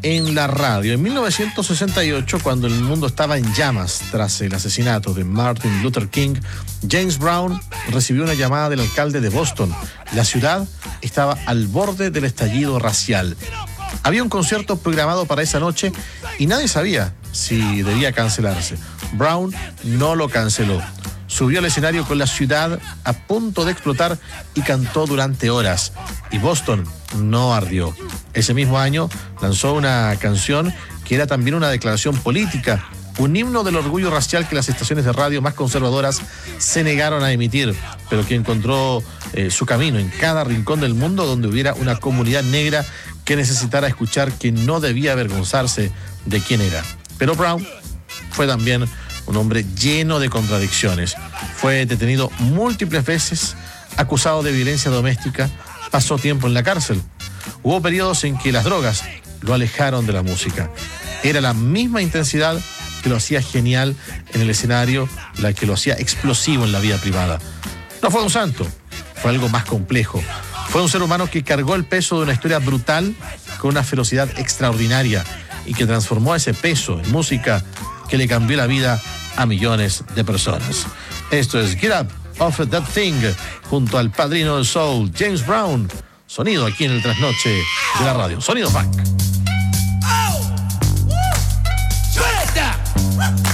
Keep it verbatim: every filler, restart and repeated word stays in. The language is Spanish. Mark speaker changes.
Speaker 1: en la radio. En mil novecientos sesenta y ocho, cuando el mundo estaba en llamas tras el asesinato de Martin Luther King, James Brown recibió una llamada del alcalde de Boston. La ciudad estaba al borde del estallido racial. Había un concierto programado para esa noche y nadie sabía si debía cancelarse. Brown no lo canceló. Subió al escenario con la ciudad a punto de explotar y cantó durante horas. Y Boston no ardió. Ese mismo año lanzó una canción que era también una declaración política, un himno del orgullo racial que las estaciones de radio más conservadoras se negaron a emitir, pero que encontró eh, su camino en cada rincón del mundo donde hubiera una comunidad negra que necesitara escuchar que no debía avergonzarse de quién era. Pero Brown fue también un hombre lleno de contradicciones. Fue detenido múltiples veces, acusado de violencia doméstica, pasó tiempo en la cárcel. Hubo periodos en que las drogas lo alejaron de la música. Era la misma intensidad que lo hacía genial en el escenario, la que lo hacía explosivo en la vida privada. No fue un santo, fue algo más complejo. Fue un ser humano que cargó el peso de una historia brutal con una ferocidad extraordinaria y que transformó ese peso en música que le cambió la vida a millones de personas. Esto es Get Up Off That Thing, junto al padrino del soul, James Brown. Sonido aquí en el trasnoche de la radio. Sonido Funk.
Speaker 2: Oh, woo,